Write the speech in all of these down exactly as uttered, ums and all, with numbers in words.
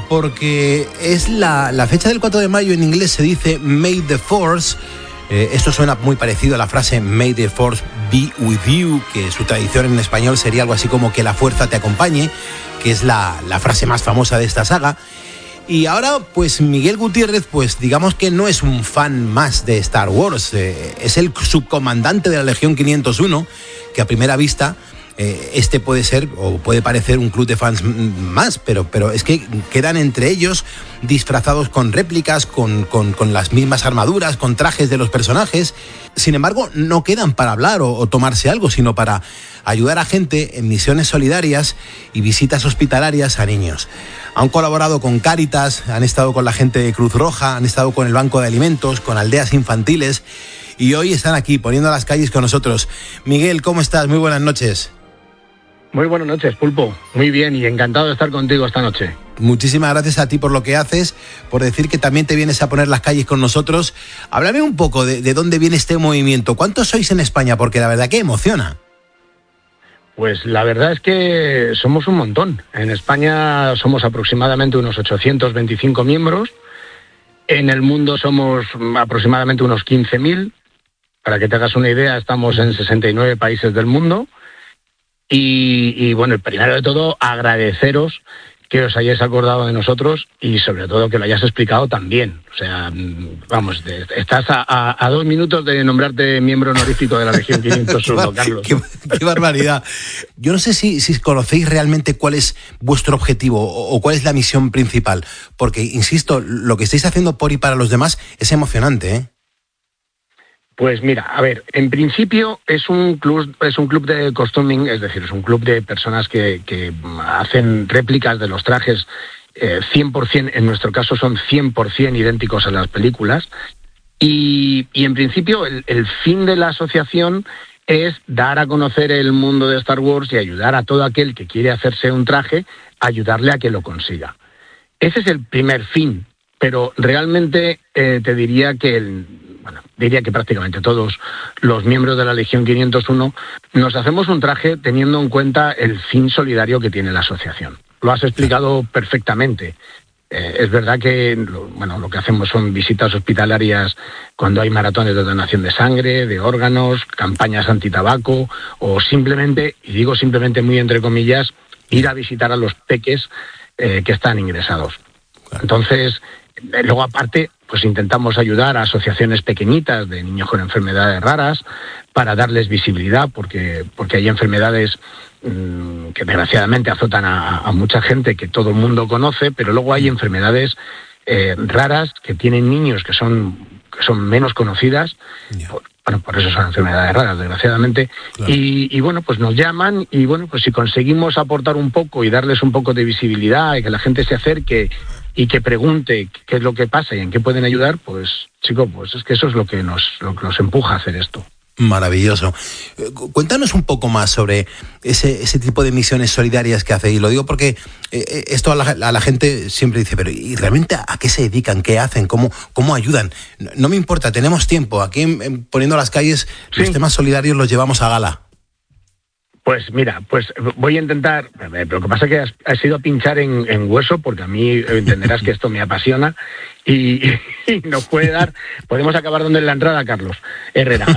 porque es la, la fecha del cuatro de mayo. En inglés se dice May the Force. Eh, esto suena muy parecido a la frase May the Force be with you, que su traducción en español sería algo así como que la fuerza te acompañe, que es la, la frase más famosa de esta saga. Y ahora, pues Miguel Gutiérrez, pues digamos que no es un fan más de Star Wars, eh, es el subcomandante de la Legión quinientos uno, que a primera vista eh, este puede ser o puede parecer un club de fans más, pero, pero es que quedan entre ellos disfrazados con réplicas, con, con, con las mismas armaduras, con trajes de los personajes. Sin embargo, no quedan para hablar o, o tomarse algo, sino para ayudar a gente en misiones solidarias y visitas hospitalarias a niños. Han colaborado con Cáritas, han estado con la gente de Cruz Roja, han estado con el Banco de Alimentos, con aldeas infantiles, y hoy están aquí poniendo las calles con nosotros. Miguel, ¿cómo estás? Muy buenas noches. Muy buenas noches, Pulpo. Muy bien y encantado de estar contigo esta noche. Muchísimas gracias a ti por lo que haces, por decir que también te vienes a poner las calles con nosotros. Háblame un poco de, de dónde viene este movimiento. ¿Cuántos sois en España? Porque la verdad que emociona. Pues la verdad es que somos un montón. En España somos aproximadamente unos ochocientos veinticinco miembros. En el mundo somos aproximadamente unos quince mil. Para que te hagas una idea, estamos en sesenta y nueve países del mundo. Y, y bueno, primero de todo, agradeceros que os hayáis acordado de nosotros y sobre todo que lo hayas explicado también. O sea, vamos, estás a, a, a dos minutos de nombrarte miembro honorífico de la Legión quinientos uno, Carlos. Qué, qué barbaridad. Yo no sé si, si conocéis realmente cuál es vuestro objetivo o, o cuál es la misión principal, porque, insisto, lo que estáis haciendo por y para los demás es emocionante, ¿eh? Pues mira, a ver, en principio es un club, es un club de costuming, es decir, es un club de personas que, que hacen réplicas de los trajes eh, cien por ciento, en nuestro caso son cien por ciento idénticos a las películas, y, y en principio el, el fin de la asociación es dar a conocer el mundo de Star Wars y ayudar a todo aquel que quiere hacerse un traje, ayudarle a que lo consiga. Ese es el primer fin, pero realmente eh, te diría que el... Bueno, diría que prácticamente todos los miembros de la Legión quinientos uno nos hacemos un traje teniendo en cuenta el fin solidario que tiene la asociación. Lo has explicado perfectamente. Eh, es verdad que bueno, lo que hacemos son visitas hospitalarias cuando hay maratones de donación de sangre, de órganos, campañas antitabaco o simplemente, y digo simplemente muy entre comillas, ir a visitar a los peques eh, que están ingresados. Entonces, eh, luego aparte, pues intentamos ayudar a asociaciones pequeñitas de niños con enfermedades raras para darles visibilidad, porque, porque hay enfermedades mmm, que desgraciadamente azotan a, a mucha gente que todo el mundo conoce, pero luego hay enfermedades eh, raras que tienen niños que son, que son menos conocidas. Yeah. Por, bueno, por eso son enfermedades raras, desgraciadamente. Claro. Y, y bueno, pues nos llaman y bueno, pues si conseguimos aportar un poco y darles un poco de visibilidad y que la gente se acerque y que pregunte qué es lo que pasa y en qué pueden ayudar, pues, chico, pues es que eso es lo que nos, lo que nos empuja a hacer esto. Maravilloso. Cuéntanos un poco más sobre ese, ese tipo de misiones solidarias que hacéis. Lo digo porque eh, esto a la, a la gente siempre dice, pero ¿y realmente a qué se dedican? ¿Qué hacen? ¿Cómo, cómo ayudan? No, no me importa, tenemos tiempo. Aquí en, en Poniendo las Calles, sí, los temas solidarios los llevamos a gala. Pues mira, pues voy a intentar, pero lo que pasa es que has, has ido a pinchar en, en hueso, porque a mí entenderás que esto me apasiona y, y nos puede dar, podemos acabar donde es la entrada, Carlos Herrera.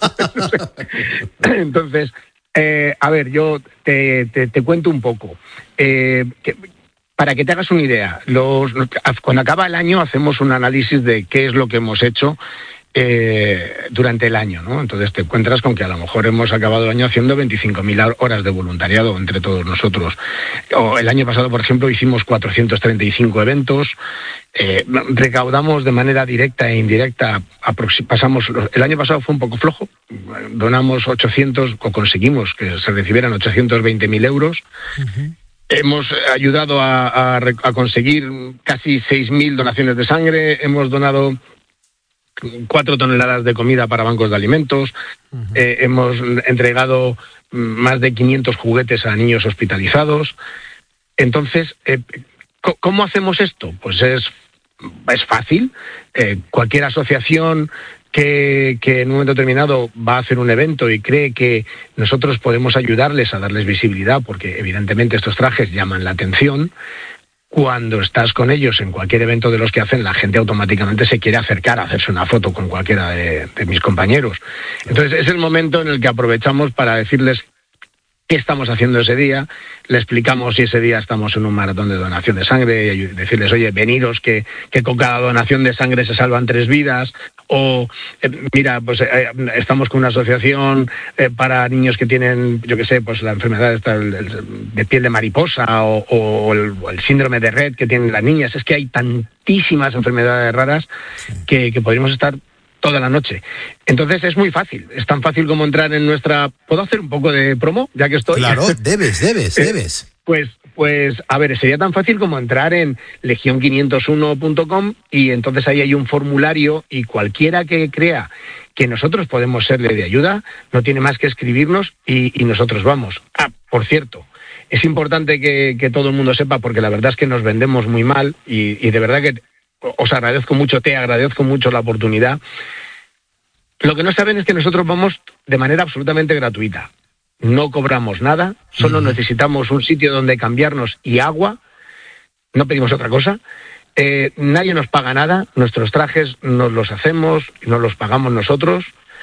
Entonces, eh, a ver, yo te, te, te cuento un poco. Eh, que, para que te hagas una idea, los, cuando acaba el año hacemos un análisis de qué es lo que hemos hecho Eh, durante el año, ¿no? Entonces te encuentras con que a lo mejor hemos acabado el año haciendo veinticinco mil horas de voluntariado entre todos nosotros. O el año pasado, por ejemplo, hicimos cuatrocientos treinta y cinco eventos, eh, recaudamos de manera directa e indirecta, pasamos, el año pasado fue un poco flojo, donamos ochocientos, o conseguimos que se recibieran ochocientos veinte mil euros. Uh-huh. Hemos ayudado a, a, a conseguir casi seis mil donaciones de sangre, hemos donado cuatro toneladas de comida para bancos de alimentos, uh-huh. eh, hemos entregado más de quinientos juguetes a niños hospitalizados. Entonces, eh, ¿cómo hacemos esto? Pues es, es fácil. Eh, cualquier asociación que, que en un momento determinado va a hacer un evento y cree que nosotros podemos ayudarles a darles visibilidad, porque evidentemente estos trajes llaman la atención, cuando estás con ellos en cualquier evento de los que hacen, la gente automáticamente se quiere acercar a hacerse una foto con cualquiera de, de mis compañeros. Entonces es el momento en el que aprovechamos para decirles qué estamos haciendo ese día, le explicamos si ese día estamos en un maratón de donación de sangre, y decirles, oye, veniros, que, que con cada donación de sangre se salvan tres vidas, o eh, mira, pues eh, estamos con una asociación eh, para niños que tienen, yo qué sé, pues la enfermedad esta, el, el, de piel de mariposa, o, o, el, o el síndrome de Rett que tienen las niñas. Es que hay tantísimas enfermedades raras que, que podríamos estar toda la noche. Entonces es muy fácil, es tan fácil como entrar en nuestra... ¿Puedo hacer un poco de promo, ya que estoy? Claro, debes, debes, debes. Eh, pues, pues, a ver, sería tan fácil como entrar en legión quinientos uno punto com y entonces ahí hay un formulario y cualquiera que crea que nosotros podemos serle de ayuda, no tiene más que escribirnos y, y nosotros vamos. Ah, por cierto, es importante que, que todo el mundo sepa, porque la verdad es que nos vendemos muy mal y, y de verdad que os agradezco mucho, te agradezco mucho la oportunidad. Lo que no saben es que nosotros vamos de manera absolutamente gratuita. No cobramos nada, solo uh-huh. necesitamos un sitio donde cambiarnos y agua. No pedimos otra cosa. Eh, nadie nos paga nada. Nuestros trajes nos los hacemos y nos los pagamos nosotros.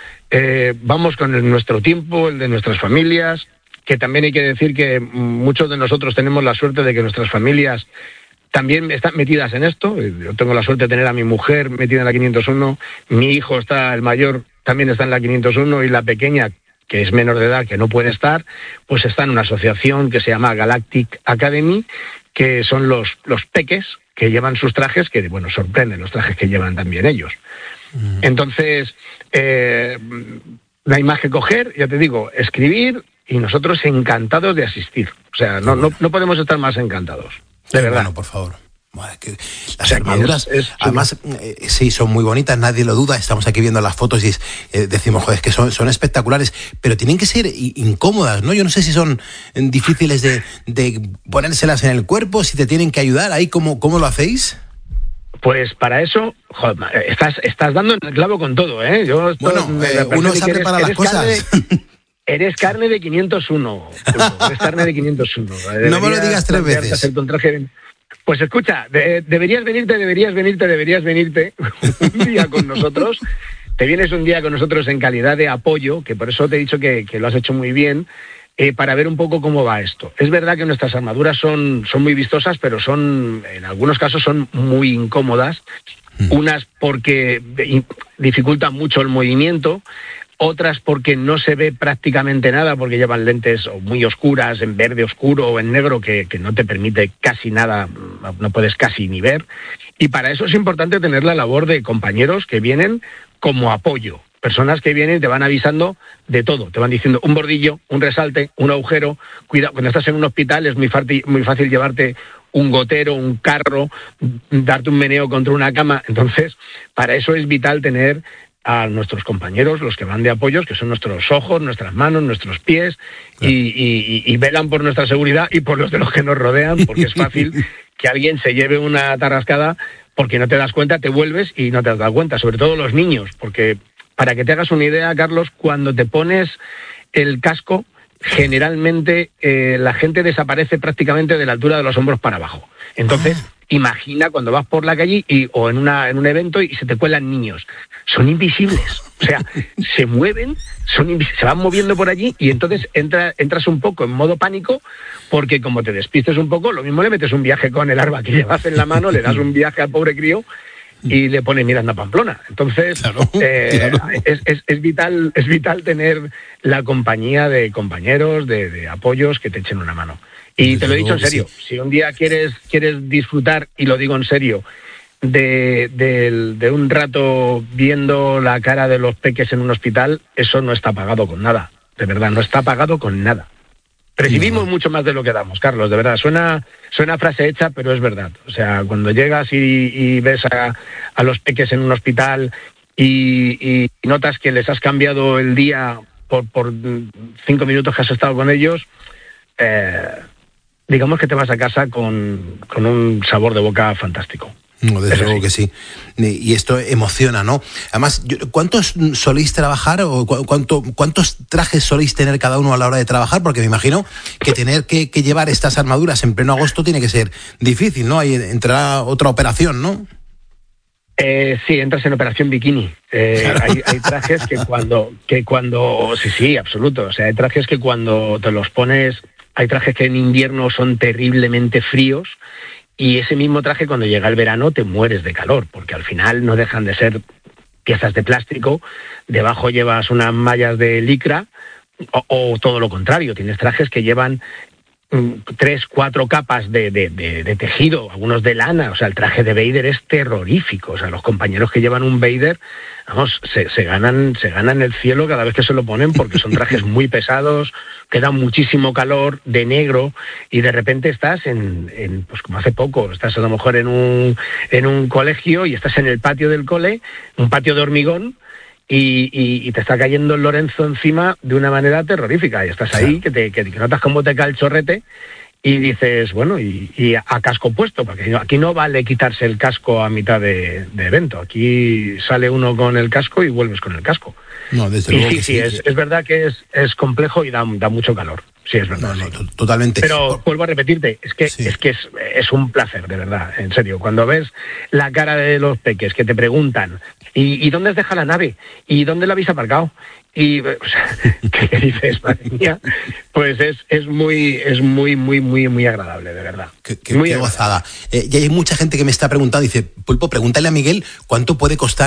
Eh, vamos con el, nuestro tiempo, el de nuestras familias, que también hay que decir que muchos de nosotros tenemos la suerte de que nuestras familias también están metidas en esto. Yo tengo la suerte de tener a mi mujer metida en la quinientos uno, mi hijo está, el mayor, también está en la quinientos uno, y la pequeña, que es menor de edad, que no puede estar, pues está en una asociación que se llama Galactic Academy, que son los, los peques que llevan sus trajes, que, bueno, sorprenden los trajes que llevan también ellos. Mm. Entonces, eh, no hay más que coger, ya te digo, escribir, y nosotros encantados de asistir. O sea, no, no, no podemos estar más encantados. De verdad. Bueno, por favor. Bueno, que las o sea, armaduras, es, es, además, eh, sí, son muy bonitas, nadie lo duda. Estamos aquí viendo las fotos y eh, decimos, joder, es que son, son espectaculares, pero tienen que ser incómodas, ¿no? Yo no sé si son difíciles de, de ponérselas en el cuerpo, si te tienen que ayudar. Ahí, ¿cómo, cómo lo hacéis? Pues para eso, joder, estás, estás dando en el clavo con todo, ¿eh? Yo estoy, bueno, eh, uno se prepara las cosas. Carne, eres carne de quinientos uno, Pulpo, eres carne de quinientos uno. Deberías no me lo digas tres veces. Hacerte un traje de... Pues escucha, de, deberías venirte, deberías venirte, deberías venirte un día con nosotros. Te vienes un día con nosotros en calidad de apoyo, que por eso te he dicho que, que lo has hecho muy bien, eh, para ver un poco cómo va esto. Es verdad que nuestras armaduras son, son muy vistosas, pero son, en algunos casos son muy incómodas. Unas porque dificultan mucho el movimiento, otras porque no se ve prácticamente nada, porque llevan lentes muy oscuras, en verde oscuro o en negro, que, que no te permite casi nada, no puedes casi ni ver. Y para eso es importante tener la labor de compañeros que vienen como apoyo. Personas que vienen y te van avisando de todo. Te van diciendo un bordillo, un resalte, un agujero. Cuidado, cuando estás en un hospital es muy fácil, muy fácil llevarte un gotero, un carro, darte un meneo contra una cama. Entonces, para eso es vital tener a nuestros compañeros, los que van de apoyos, que son nuestros ojos, nuestras manos, nuestros pies, claro. y, y, y velan por nuestra seguridad y por los de los que nos rodean, porque es fácil que alguien se lleve una tarrascada porque no te das cuenta, te vuelves y no te has dado cuenta, sobre todo los niños, porque para que te hagas una idea, Carlos, cuando te pones el casco, generalmente eh, la gente desaparece prácticamente de la altura de los hombros para abajo. Entonces, ah. imagina cuando vas por la calle y, o en, una, en un evento y se te cuelan niños. Son invisibles. O sea, se mueven, son invis- se van moviendo por allí y entonces entra, entras un poco en modo pánico porque como te despistes un poco, lo mismo le metes un viaje con el arma que llevas en la mano, le das un viaje al pobre crío y le pone Miranda Pamplona. Entonces, claro, eh, claro. Es, es, es, vital, es vital tener la compañía de compañeros, de, de apoyos que te echen una mano. Y Desde te lo he dicho en serio, sí. Si un día quieres, quieres disfrutar, y lo digo en serio, de, de, de un rato viendo la cara de los peques en un hospital, eso no está pagado con nada. De verdad, no está pagado con nada. Recibimos no. mucho más de lo que damos, Carlos, de verdad. Suena, suena frase hecha, pero es verdad. O sea, cuando llegas y, y ves a, a los peques en un hospital y, y notas que les has cambiado el día por, por cinco minutos que has estado con ellos, eh, digamos que te vas a casa con, con un sabor de boca fantástico. No, desde luego que sí. Y esto emociona, ¿no? Además, ¿cuántos soléis trabajar o cuánto, cuántos trajes soléis tener cada uno a la hora de trabajar? Porque me imagino que tener que, que llevar estas armaduras en pleno agosto tiene que ser difícil, ¿no? Ahí entrará otra operación, ¿no? Eh, sí, entras en operación bikini. Eh, claro. hay, hay trajes que cuando, que cuando, sí, sí, absoluto. O sea, hay trajes que cuando te los pones, hay trajes que en invierno son terriblemente fríos. Y ese mismo traje cuando llega el verano te mueres de calor, porque al final no dejan de ser piezas de plástico, debajo llevas unas mallas de licra, o, o todo lo contrario, tienes trajes que llevan mm, tres, cuatro capas de, de, de, de tejido, algunos de lana. O sea, el traje de Vader es terrorífico. O sea, los compañeros que llevan un Vader, vamos, se, se ganan, se ganan el cielo cada vez que se lo ponen, porque son trajes muy pesados, que dan muchísimo calor, de negro, y de repente estás en, en, pues como hace poco, estás a lo mejor en un, en un colegio y estás en el patio del cole, un patio de hormigón, y, y, y te está cayendo el Lorenzo encima de una manera terrorífica, y estás ahí, que, te, que, que notas cómo te cae el chorrete, y dices, bueno, y, y a casco puesto, porque aquí no vale quitarse el casco a mitad de, de evento, aquí sale uno con el casco y vuelves con el casco. No, desde y luego sí, que sí, sí, es, es verdad que es, es complejo y da, da mucho calor. Sí, es verdad. No, no, sí. Totalmente. Pero vuelvo a repetirte, es que, sí. es, que es, es un placer, de verdad, en serio. Cuando ves la cara de los peques que te preguntan, ¿y, y dónde has dejado la nave? ¿Y dónde la habéis aparcado? Y, o sea, ¿qué dices, madre mía? Pues es, es muy, es muy, muy, muy, muy agradable, de verdad. Qué, qué, muy qué gozada. Eh, y hay mucha gente que me está preguntando, dice, Pulpo, pregúntale a Miguel cuánto puede costar